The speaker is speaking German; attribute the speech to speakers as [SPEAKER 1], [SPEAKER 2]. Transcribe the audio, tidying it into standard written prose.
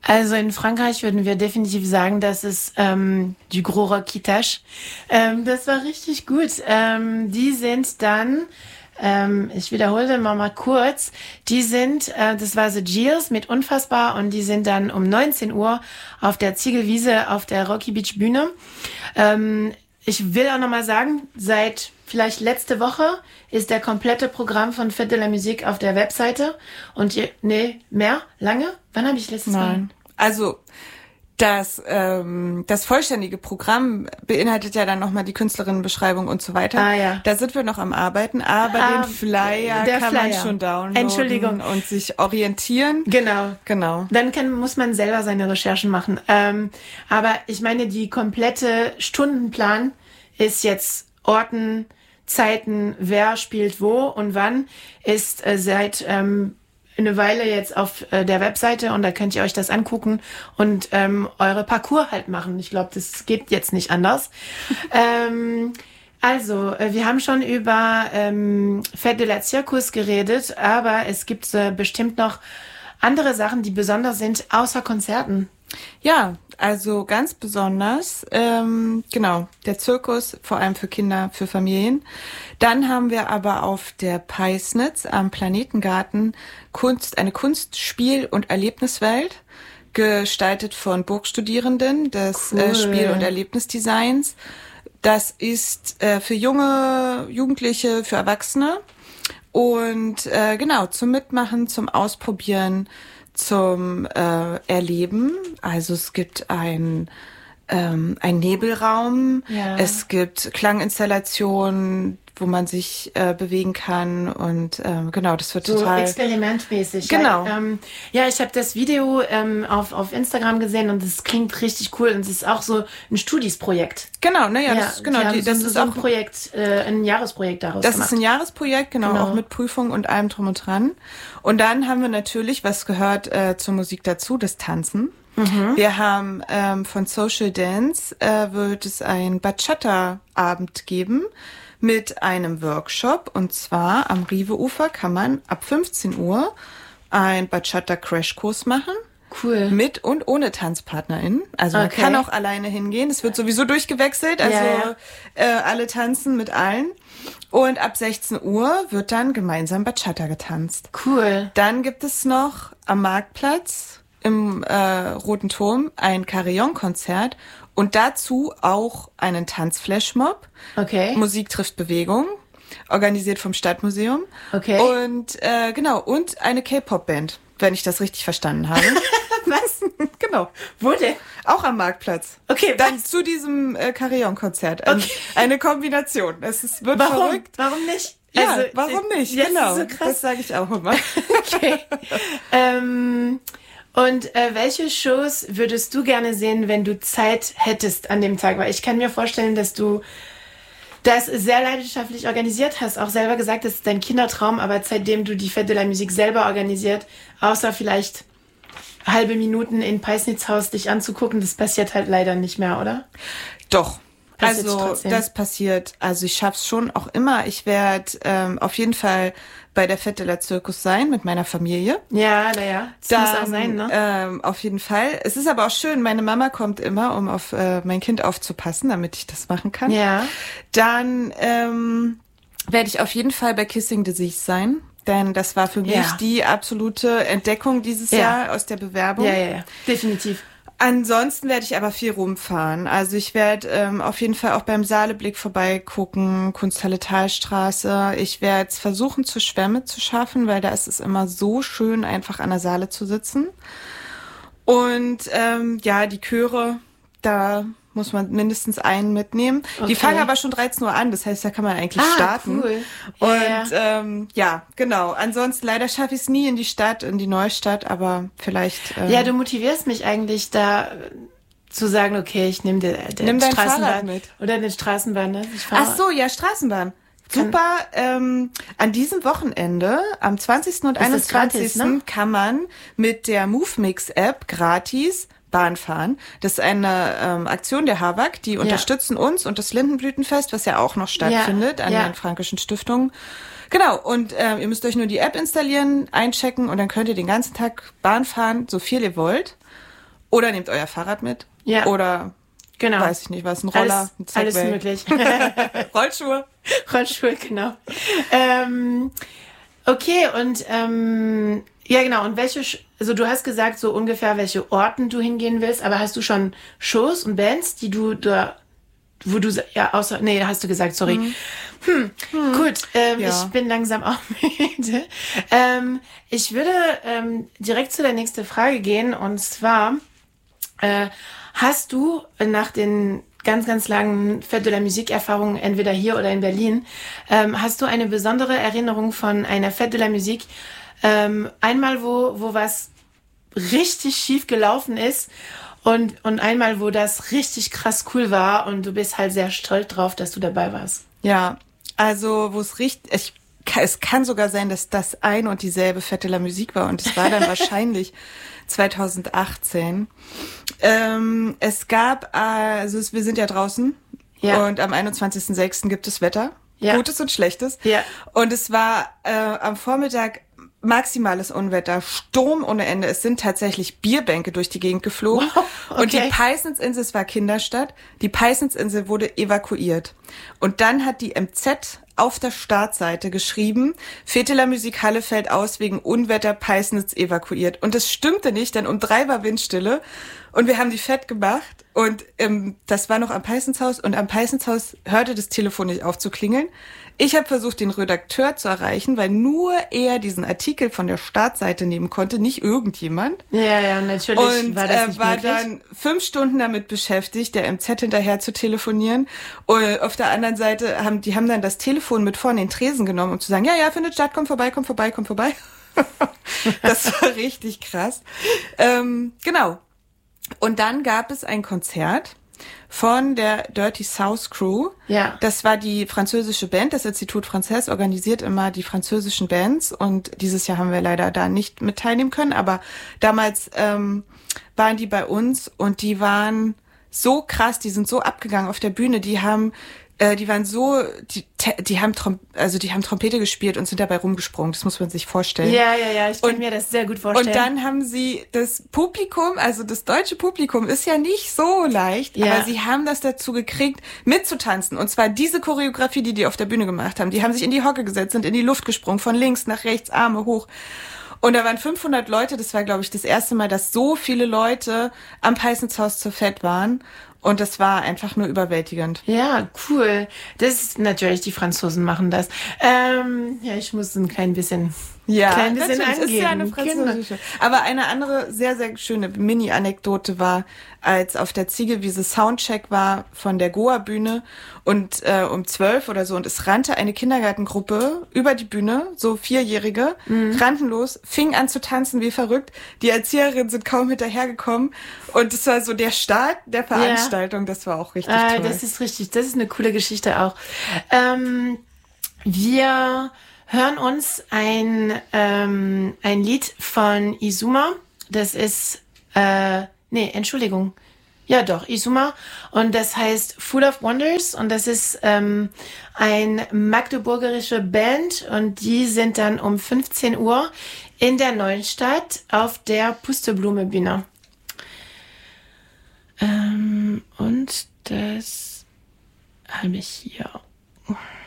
[SPEAKER 1] Also in Frankreich würden wir definitiv sagen, dass es du Gros Rock Kitasch. Das war richtig gut. Die sind dann, ich wiederhole mal kurz, die sind, das war The Gilles mit Unfassbar und die sind dann um 19 Uhr auf der Ziegelwiese auf der Rocky Beach Bühne. Ich will auch nochmal sagen, seit vielleicht letzte Woche ist der komplette Programm von Fête de la Musique auf der Webseite. Und lange? Wann habe ich letztes Mal?
[SPEAKER 2] Nein. Also das vollständige Programm beinhaltet ja dann nochmal die Künstlerinnenbeschreibung und so weiter.
[SPEAKER 1] Ah, ja.
[SPEAKER 2] Da sind wir noch am Arbeiten, aber den Flyer kann man schon downloaden
[SPEAKER 1] Entschuldigung.
[SPEAKER 2] Und sich orientieren.
[SPEAKER 1] Genau. Dann muss man selber seine Recherchen machen. Aber ich meine, die komplette Stundenplan ist jetzt Orten, Zeiten, wer spielt wo und wann, ist seit eine Weile jetzt auf der Webseite und da könnt ihr euch das angucken und eure Parcours halt machen. Ich glaube, das geht jetzt nicht anders. Also, wir haben schon über Fête de la Circus geredet, aber es gibt bestimmt noch andere Sachen, die besonders sind, außer Konzerten.
[SPEAKER 2] Ja, also ganz besonders, genau, der Zirkus, vor allem für Kinder, für Familien. Dann haben wir aber auf der Peisnitz am Planetengarten eine Kunst-, Spiel- und Erlebniswelt, gestaltet von Burgstudierenden des Spiel- und Erlebnisdesigns. Das ist für junge Jugendliche, für Erwachsene und genau, zum Mitmachen, zum Ausprobieren, zum Erleben. Also es gibt ein Nebelraum, es gibt Klanginstallationen, wo man sich bewegen kann und genau, das wird
[SPEAKER 1] so
[SPEAKER 2] total
[SPEAKER 1] experimentmäßig.
[SPEAKER 2] Genau.
[SPEAKER 1] Ich habe das Video auf Instagram gesehen und es klingt richtig cool und es ist auch so ein Studisprojekt.
[SPEAKER 2] Genau,
[SPEAKER 1] Das ist auch ein Projekt, ein Jahresprojekt daraus
[SPEAKER 2] Das
[SPEAKER 1] gemacht.
[SPEAKER 2] ist ein Jahresprojekt, genau, auch mit Prüfung und allem drum und dran. Und dann haben wir natürlich, was gehört zur Musik dazu, das Tanzen. Wir haben von Social Dance wird es ein Bachata-Abend geben mit einem Workshop. Und zwar am Rive-Ufer kann man ab 15 Uhr einen Bachata-Crashkurs machen.
[SPEAKER 1] Cool.
[SPEAKER 2] Mit und ohne TanzpartnerInnen. Also man kann auch alleine hingehen. Es wird sowieso durchgewechselt. Also alle tanzen mit allen. Und ab 16 Uhr wird dann gemeinsam Bachata getanzt.
[SPEAKER 1] Cool.
[SPEAKER 2] Dann gibt es noch am Marktplatz im Roten Turm ein Carillon-Konzert und dazu auch einen Tanzflashmob.
[SPEAKER 1] Okay.
[SPEAKER 2] Musik trifft Bewegung, organisiert vom Stadtmuseum.
[SPEAKER 1] Okay.
[SPEAKER 2] Und genau, und eine K-Pop-Band, wenn ich das richtig verstanden habe.
[SPEAKER 1] Was?
[SPEAKER 2] Genau.
[SPEAKER 1] Wo denn?
[SPEAKER 2] Auch am Marktplatz.
[SPEAKER 1] Okay,
[SPEAKER 2] dann zu diesem Carillon-Konzert. Eine Kombination. Wird
[SPEAKER 1] Warum?
[SPEAKER 2] verrückt.
[SPEAKER 1] Warum nicht?
[SPEAKER 2] Ja, also, warum nicht? Genau.
[SPEAKER 1] Das ist so krass.
[SPEAKER 2] Das sage ich auch immer.
[SPEAKER 1] Okay. Und welche Shows würdest du gerne sehen, wenn du Zeit hättest an dem Tag? Weil ich kann mir vorstellen, dass du das sehr leidenschaftlich organisiert hast. Auch selber gesagt, das ist dein Kindertraum, aber seitdem du die Fête de la Musique selber organisiert, außer vielleicht halbe Minuten in Peisnitzhaus dich anzugucken, das passiert halt leider nicht mehr, oder?
[SPEAKER 2] Doch.
[SPEAKER 1] Passiert's
[SPEAKER 2] Also
[SPEAKER 1] trotzdem?
[SPEAKER 2] das passiert. Also ich schaff's schon auch immer. Ich werde auf jeden Fall bei der Fête de la Circus sein mit meiner Familie.
[SPEAKER 1] Ja, naja. Das muss auch sein, ne?
[SPEAKER 2] Auf jeden Fall. Es ist aber auch schön, meine Mama kommt immer, um auf mein Kind aufzupassen, damit ich das machen kann.
[SPEAKER 1] Ja.
[SPEAKER 2] Dann werde ich auf jeden Fall bei Kissing Disease sein. Denn das war für mich die absolute Entdeckung dieses Jahr aus der Bewerbung.
[SPEAKER 1] Ja, definitiv.
[SPEAKER 2] Ansonsten werde ich aber viel rumfahren. Also ich werde auf jeden Fall auch beim Saaleblick vorbeigucken, Kunsthalle Thalstraße. Ich werde es versuchen, zur Schwemme zu schaffen, weil da ist es immer so schön, einfach an der Saale zu sitzen. Und die Chöre, da muss man mindestens einen mitnehmen. Okay. Die fangen aber schon 13 Uhr an, das heißt, da kann man eigentlich starten.
[SPEAKER 1] Cool.
[SPEAKER 2] Und genau. Ansonsten leider schaffe ich es nie in die Neustadt, aber vielleicht...
[SPEAKER 1] du motivierst mich eigentlich da zu sagen, okay, ich nehme
[SPEAKER 2] Nimm dein Fahrrad mit.
[SPEAKER 1] Oder eine Straßenbahn, ne?
[SPEAKER 2] Ach so, ja, Straßenbahn. Super, an diesem Wochenende, am 20. und 21.
[SPEAKER 1] Gratis, ne?
[SPEAKER 2] kann man mit der MoveMix-App gratis Bahn fahren. Das ist eine Aktion der HAWAG, die unterstützen uns und das Lindenblütenfest, was ja auch noch stattfindet an den Frankischen Stiftungen. Genau, und ihr müsst euch nur die App installieren, einchecken und dann könnt ihr den ganzen Tag Bahn fahren, so viel ihr wollt. Oder nehmt euer Fahrrad mit.
[SPEAKER 1] Ja.
[SPEAKER 2] Oder,
[SPEAKER 1] Genau.
[SPEAKER 2] weiß ich nicht, was, ein Roller, ein
[SPEAKER 1] Alles
[SPEAKER 2] Segway.
[SPEAKER 1] möglich.
[SPEAKER 2] Rollschuhe.
[SPEAKER 1] Rollschuhe, genau. Okay, und ja genau, und also du hast gesagt so ungefähr, welche Orten du hingehen willst, aber hast du schon Shows und Bands, die du da, wo du, ja, außer, nee, hast du gesagt, sorry. Gut,
[SPEAKER 2] Ja.
[SPEAKER 1] ich bin langsam auch müde. Ich würde direkt zu der nächsten Frage gehen, und zwar, hast du nach den ganz, ganz langen Fête de la Musique-Erfahrungen, entweder hier oder in Berlin, hast du eine besondere Erinnerung von einer Fête de la Musique? Einmal, wo was richtig schief gelaufen ist und einmal, wo das richtig krass cool war und du bist halt sehr stolz drauf, dass du dabei warst.
[SPEAKER 2] Ja, also wo es kann sogar sein, dass das ein und dieselbe Fête de la Musique war und es war dann wahrscheinlich 2018. Es gab, wir sind ja draußen und am 21.06. gibt es Wetter, Gutes und Schlechtes.
[SPEAKER 1] Ja.
[SPEAKER 2] Und es war am Vormittag maximales Unwetter, Sturm ohne Ende. Es sind tatsächlich Bierbänke durch die Gegend geflogen.
[SPEAKER 1] Wow, okay.
[SPEAKER 2] Und die Peissensinsel, es war Kinderstadt, die Peissensinsel wurde evakuiert. Und dann hat die MZ auf der Startseite geschrieben, Fête de la Musique Halle fällt aus wegen Unwetter, Peissnitz evakuiert. Und das stimmte nicht, denn um 3 war Windstille. Und wir haben die fett gemacht. Und das war noch am Peissenshaus. Und am Peissenshaus hörte das Telefon nicht auf zu klingeln. Ich habe versucht, den Redakteur zu erreichen, weil nur er diesen Artikel von der Startseite nehmen konnte, nicht irgendjemand.
[SPEAKER 1] Ja, natürlich
[SPEAKER 2] und
[SPEAKER 1] war das nicht
[SPEAKER 2] war
[SPEAKER 1] möglich.
[SPEAKER 2] dann 5 Stunden damit beschäftigt, der MZ hinterher zu telefonieren. Und auf der anderen Seite haben dann das Telefon mit vorne in den Tresen genommen, um zu sagen, ja, findet statt, kommt vorbei. Das war richtig krass. Genau. Und dann gab es ein Konzert von der Dirty South Crew.
[SPEAKER 1] Ja.
[SPEAKER 2] Das war die französische Band. Das Institut Français organisiert immer die französischen Bands. Und dieses Jahr haben wir leider da nicht mit teilnehmen können. Aber damals waren die bei uns und die waren so krass, die sind so abgegangen auf der Bühne. Die haben Trompete gespielt und sind dabei rumgesprungen. Das muss man sich vorstellen.
[SPEAKER 1] Ja, ich kann mir das sehr gut vorstellen.
[SPEAKER 2] Und dann haben sie das Publikum, also das deutsche Publikum ist ja nicht so leicht, aber sie haben das dazu gekriegt, mitzutanzen. Und zwar diese Choreografie, die auf der Bühne gemacht haben. Die haben sich in die Hocke gesetzt, sind in die Luft gesprungen, von links nach rechts, Arme hoch. Und da waren 500 Leute. Das war, glaube ich, das erste Mal, dass so viele Leute am Peissenshaus zur Fête waren. Und das war einfach nur überwältigend.
[SPEAKER 1] Ja, cool. Das ist natürlich, die Franzosen machen das. Ja, ich muss ein klein bisschen
[SPEAKER 2] natürlich,
[SPEAKER 1] angeben.
[SPEAKER 2] ist ja eine französische. Aber eine andere sehr, sehr schöne Mini-Anekdote war, als auf der Ziegelwiese Soundcheck war von der Goa-Bühne und um 12 oder so und es rannte eine Kindergartengruppe über die Bühne, so 4-Jährige, rannten los, fingen an zu tanzen wie verrückt. Die Erzieherinnen sind kaum hinterhergekommen und es war so der Start der Veranstaltung. Das war auch richtig toll.
[SPEAKER 1] Das ist richtig, das ist eine coole Geschichte auch. Wir hören uns ein Lied von Izuma. Das ist, Entschuldigung. Ja, doch, Izuma. Und das heißt Full of Wonders. Und das ist ein magdeburgerische Band. Und die sind dann um 15 Uhr in der Neustadt auf der Pusteblume-Bühne. Und das habe ich hier.